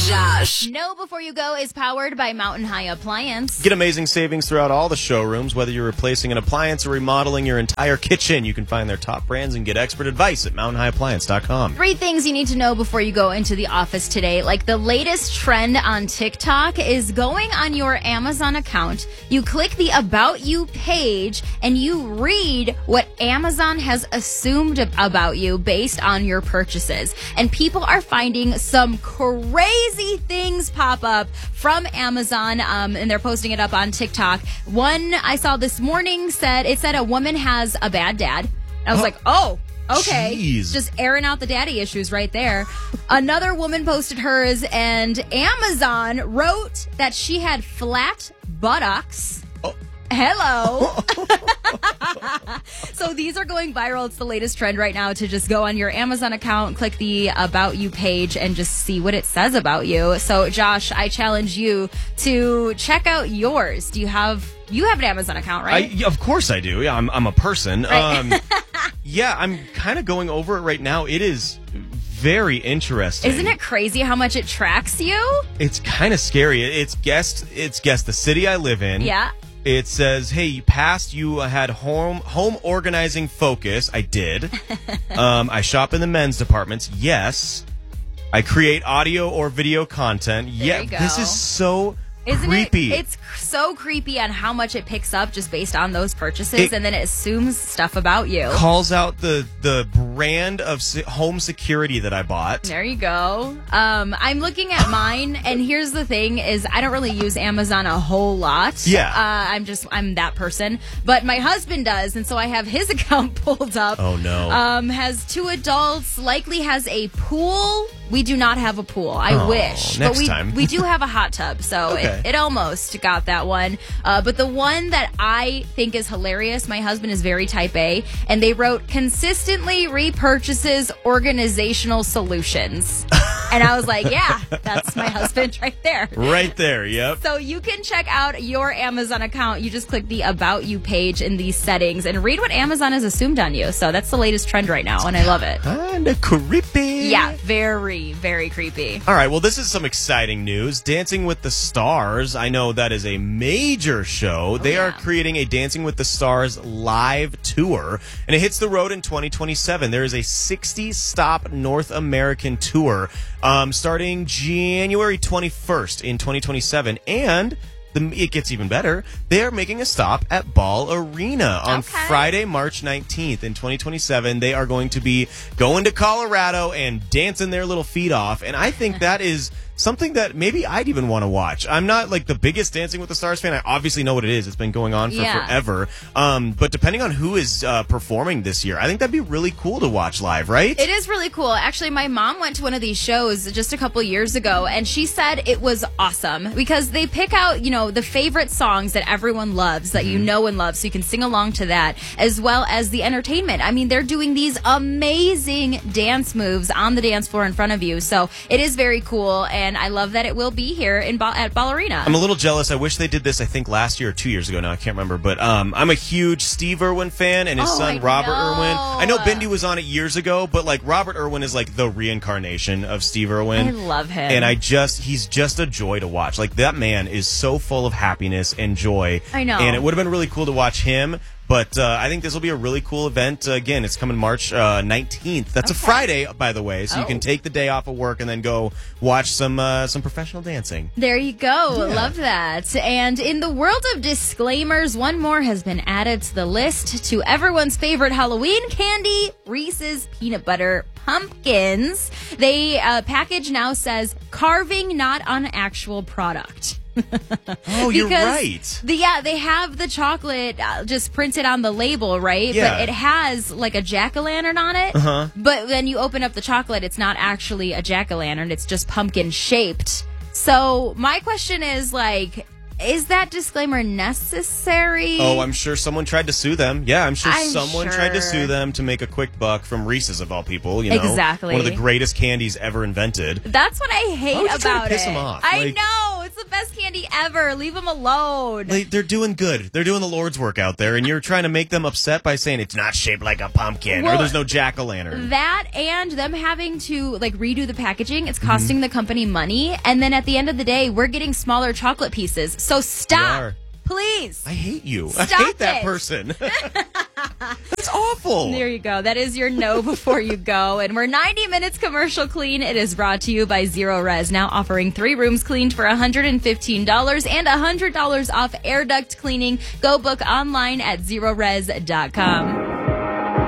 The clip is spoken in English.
Josh. Know Before You Go is powered by Mountain High Appliance. Get amazing savings throughout all the showrooms. Whether you're replacing an appliance or remodeling your entire kitchen, you can find their top brands and get expert advice at mountainhighappliance.com. 3 things you need to know before you go into the office today. Like the latest trend on TikTok is going on your Amazon account. You click the About You page and you read what Amazon has assumed about you based on your purchases. And people are finding some crazy things pop up from Amazon, and they're posting it up on TikTok. One I saw this morning said a woman has a bad dad. I was like, oh, okay. Jeez. Just airing out the daddy issues right there. Another woman posted hers, and Amazon wrote that she had flat buttocks. Oh. Hello. So these are going viral. It's the latest trend right now to just go on your Amazon account, click the About You page, and just see what it says about you. So, Josh, I challenge you to check out yours. You have an Amazon account, right? Of course I do. Yeah, I'm a person. Right. Yeah, I'm kind of going over it right now. It is very interesting. Isn't it crazy how much it tracks you? It's kind of scary. It's guessed the city I live in. Yeah. It says, hey, you had home organizing focus. I did. I shop in the men's departments. Yes. I create audio or video content. There you go. This is so Isn't creepy. It's so creepy on how much it picks up just based on those purchases, and then it assumes stuff about you. Calls out the brand of home security that I bought. There you go. I'm looking at mine, and here's the thing: is I don't really use Amazon a whole lot. Yeah. I'm that person, but my husband does, and so I have his account pulled up. Oh no. Has 2 adults. Likely has a pool. We do not have a pool. I wish, next but time. we do have a hot tub, so Okay. it almost got that one. But the one that I think is hilarious, my husband is very type A, and they wrote consistently repurchases organizational solutions. And I was like, yeah, that's my husband right there. Right there, yep. So you can check out your Amazon account. You just click the About You page in these settings and read what Amazon has assumed on you. So that's the latest trend right now, and I love it. Kinda creepy. Yeah, very, very creepy. All right, well, this is some exciting news. Dancing with the Stars, I know that is a major show. They are creating a Dancing with the Stars live tour, and it hits the road in 2027. There is a 60-stop North American tour starting January 21st in 2027, and it gets even better. They are making a stop at Ball Arena on Friday, March 19th in 2027. They are going to be going to Colorado and dancing their little feet off, and I think that is something that maybe I'd even want to watch. I'm not like the biggest Dancing with the Stars fan. I obviously know what it is. It's been going on for forever. But depending on who is performing this year, I think that'd be really cool to watch live, right? It is really cool. Actually, my mom went to one of these shows just a couple years ago, and she said it was awesome because they pick out, the favorite songs that everyone loves, that you know and love, so you can sing along to that, as well as the entertainment. I mean, they're doing these amazing dance moves on the dance floor in front of you, so it is very cool, and I love that it will be here at Ball Arena. I'm a little jealous. I wish they did this, I think, last year or 2 years ago now. I can't remember. But I'm a huge Steve Irwin fan and his son, Robert Irwin. I know Bindi was on it years ago, but like Robert Irwin is like the reincarnation of Steve Irwin. I love him. And he's just a joy to watch. Like, that man is so full of happiness and joy. I know. And it would have been really cool to watch him. But I think this will be a really cool event. Again, it's coming March 19th. That's a Friday, by the way, so you can take the day off of work and then go watch some professional dancing. There you go. Yeah. Love that. And in the world of disclaimers, one more has been added to the list. To everyone's favorite Halloween candy, Reese's Peanut Butter Pumpkins. They package now says carving not on actual product. Oh, you're right. They have the chocolate just printed on the label, right? Yeah. But it has like a jack-o'-lantern on it. But when you open up the chocolate, it's not actually a jack-o'-lantern. It's just pumpkin shaped. So my question is is that disclaimer necessary? Oh, I'm sure someone tried to sue them. Yeah, I'm sure someone tried to sue them to make a quick buck from Reese's, of all people. Exactly. One of the greatest candies ever invented. That's what I hate about piss it. them off? I know. It's the best candy candy ever. Leave them alone. They're doing good. They're doing the Lord's work out there, and you're trying to make them upset by saying it's not shaped like a pumpkin or there's no jack-o'-lantern. That and them having to redo the packaging, it's costing the company money. And then at the end of the day, we're getting smaller chocolate pieces. So stop. Please. I hate you. Stop I hate that person. That's awful. There you go. That is your no before you go. And we're 90 minutes commercial clean. It is brought to you by Zero Res, now offering 3 rooms cleaned for $115 and $100 off air duct cleaning. Go book online at zerores.com.